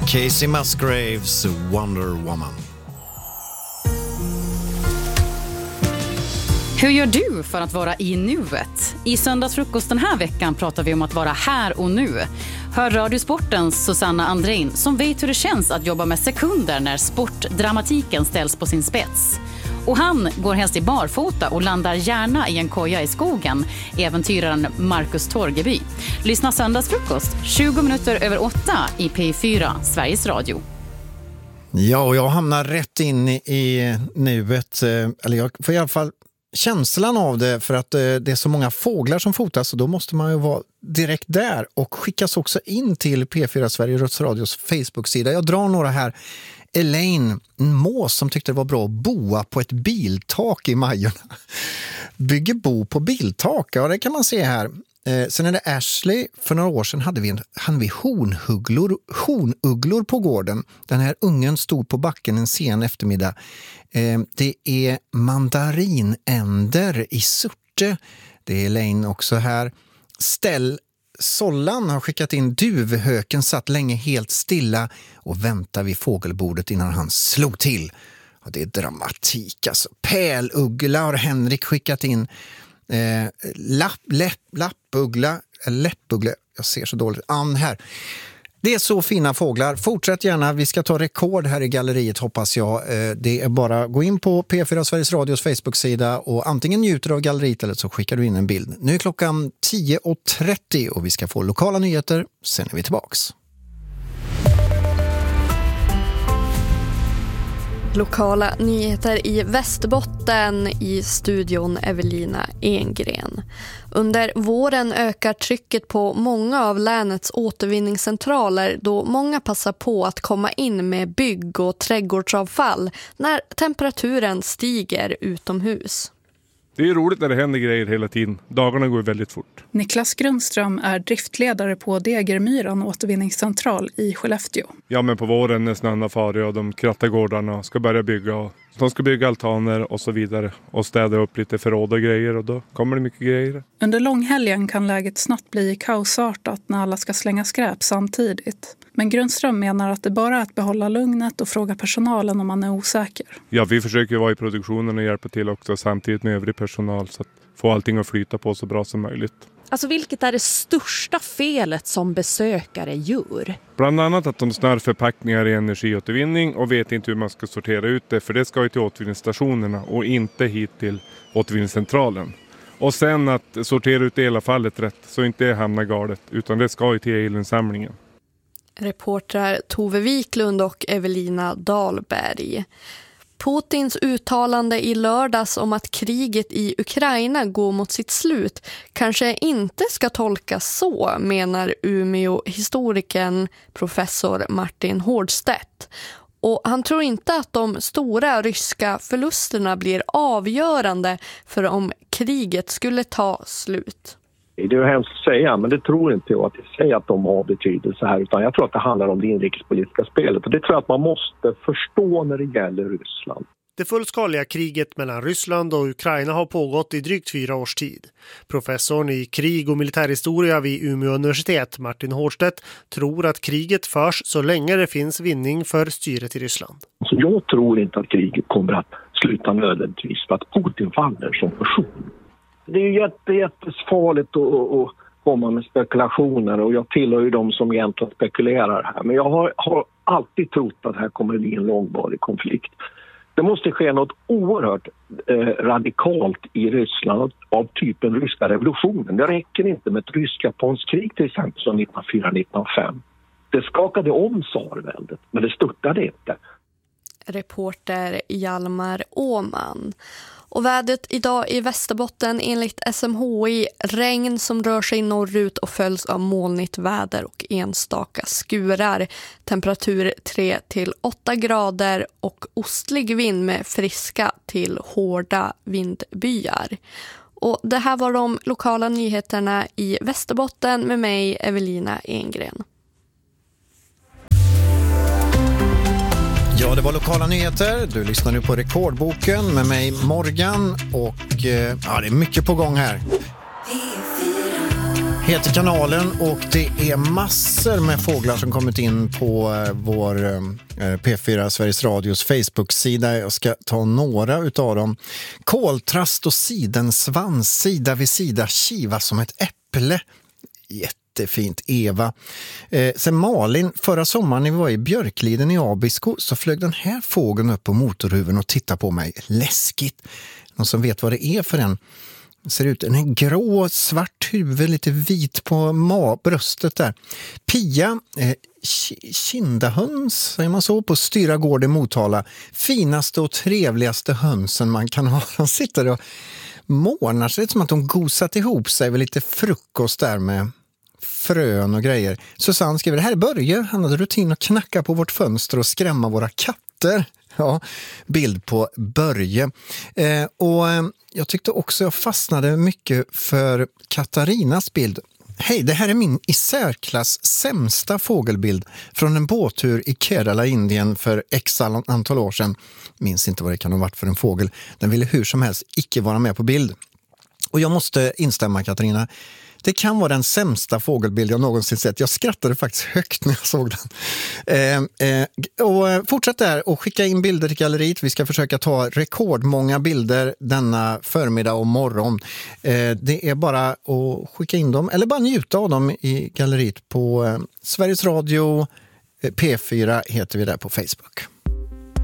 Casey Musgraves, Wonder Woman. Hur gör du för att vara i nuet? I söndagsfrukost den här veckan pratar vi om att vara här och nu. Hör Radiosportens Susanna Andrein som vet hur det känns att jobba med sekunder när sportdramatiken ställs på sin spets. Och han går helst i barfota och landar gärna i en koja i skogen, äventyraren Marcus Torgeby. Lyssna söndagsfrukost 20 minuter över 8 i P4, Sveriges Radio. Ja, och jag hamnar rätt in i nuet, eller jag får i alla fall känslan av det, för att det är så många fåglar som fotas, och då måste man ju vara direkt där, och skickas också in till P4 Sveriges Radios Facebook-sida. Jag drar några här. Elaine, en mås som tyckte det var bra att boa på ett biltak i Majorna. Bygger bo på biltak, ja det kan man se här. Sen är det Ashley, för några år sedan hade vi honugglor på gården. Den här ungen stod på backen en sen eftermiddag. Det är mandarinänder i Surte. Det är Elaine också här. Sollan har skickat in duvhöken satt länge helt stilla och väntar vid fågelbordet innan han slog till. Och det är dramatik alltså. Pärluggla har Henrik skickat in. Lappuggla, jag ser så dåligt. Ann här. Det är så fina fåglar. Fortsätt gärna. Vi ska ta rekord här i galleriet, hoppas jag. Det är bara att gå in på P4 Sveriges Radios Facebook-sida och antingen njuter av galleriet eller så skickar du in en bild. Nu är klockan 10:30 och vi ska få lokala nyheter. Sen är vi tillbaks. Lokala nyheter i Västerbotten, i studion Evelina Engren. Under våren ökar trycket på många av länets återvinningscentraler då många passar på att komma in med bygg- och trädgårdsavfall när temperaturen stiger utomhus. Det är roligt när det händer grejer hela tiden. Dagarna går väldigt fort. Niklas Grundström är driftledare på Degermyran återvinningscentral i Skellefteå. Ja, men på våren när snön har farit och de krattar gårdarna och ska börja bygga. Och de ska bygga altaner och så vidare. Och städa upp lite förråd och grejer, och då kommer det mycket grejer. Under långhelgen kan läget snabbt bli kaosartat när alla ska slänga skräp samtidigt. Men Grundström menar att det bara är att behålla lugnet och fråga personalen om man är osäker. Ja, vi försöker vara i produktionen och hjälpa till också samtidigt med övrig personal så att få allting att flyta på så bra som möjligt. Alltså vilket är det största felet som besökare gör? Bland annat att de snör förpackningar i energiåtervinning och vet inte hur man ska sortera ut det, för det ska ju till återvinningsstationerna och inte hit till återvinningscentralen. Och sen att sortera ut elavfallet rätt så inte hamnar galet, utan det ska ju till elinsamlingen. Reportrar Tove Wiklund och Evelina Dahlberg. Putins uttalande i lördags om att kriget i Ukraina går mot sitt slut kanske inte ska tolkas så, menar Umeå-historikern professor Martin Hårdstedt. Och han tror inte att de stora ryska förlusterna blir avgörande för om kriget skulle ta slut. Det är hemskt att säga, men det tror inte jag att det säger att de har betydelse här, utan jag tror att det handlar om det inrikespolitiska spelet, och det tror jag att man måste förstå när det gäller Ryssland. Det fullskaliga kriget mellan Ryssland och Ukraina har pågått i drygt 4 års tid. Professorn i krig- och militärhistoria vid Umeå universitet, Martin Hårdstedt, tror att kriget förs så länge det finns vinning för styret i Ryssland. Så jag tror inte att kriget kommer att sluta nödvändigtvis för att Putin faller som person. Det är ju jättefarligt att komma med spekulationer, och jag tillhör ju de som egentligen spekulerar här. Men jag har alltid trott att här kommer bli en långvarig konflikt. Det måste ske något oerhört radikalt i Ryssland av typen ryska revolutionen. Det räcker inte med ett rysk-japanskt krig till exempel som 1904-1905. Det skakade om tsarväldet, men det störtade inte. Reporter Hjalmar Åman. Och vädret idag i Västerbotten enligt SMHI, regn som rör sig norrut och följs av molnigt väder och enstaka skurar. Temperatur 3-8 grader och ostlig vind med friska till hårda vindbyar. Och det här var de lokala nyheterna i Västerbotten med mig, Evelina Engren. Ja, det var lokala nyheter. Du lyssnar nu på Rekordboken med mig Morgan och ja, det är mycket på gång här. heter kanalen och det är massor med fåglar som kommit in på vår P4 Sveriges Radios Facebook-sida. Jag ska ta några utav dem. Koltrast och sidensvans, sida vid sida, kiva som ett äpple. Jättefint, Eva. Sen Malin, förra sommaren när vi var i Björkliden i Abisko så flög den här fågeln upp på motorhuven och tittade på mig. Läskigt. Någon som vet vad det är för en? Ser ut en grå, svart huvud, lite vit på bröstet där. Pia, kindahöns, säger man så, på Styra gård i Motala. Finaste och trevligaste hönsen man kan ha. De sitter och månar sig, som att de gosat ihop sig med lite frukost där med frön och grejer. Susanne skriver, det här är Börje. Han hade rutin att knacka på vårt fönster och skrämma våra katter. Ja, bild på Börje. Och jag tyckte också jag fastnade mycket för Katarinas bild. Hej, det här är min i särklass sämsta fågelbild från en båttur i Kerala, Indien för x antal år sedan. Minns inte vad det kan ha varit för en fågel. Den ville hur som helst icke vara med på bild. Och jag måste instämma, Katarina. Det kan vara den sämsta fågelbild jag någonsin sett. Jag skrattade faktiskt högt när jag såg den. Och fortsätt där och skicka in bilder till galleriet. Vi ska försöka ta rekordmånga bilder denna förmiddag och morgon. Det är bara att skicka in dem eller bara njuta av dem i galleriet på Sveriges Radio. P4 heter vi där på Facebook.